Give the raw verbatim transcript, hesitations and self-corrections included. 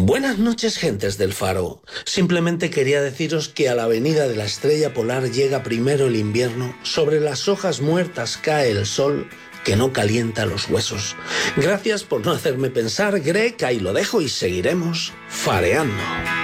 Buenas noches, gentes del Faro. Simplemente quería deciros que a la avenida de la Estrella Polar llega primero el invierno, sobre las hojas muertas cae el sol que no calienta los huesos. Gracias por no hacerme pensar, Greg, ahí lo dejo y seguiremos fareando.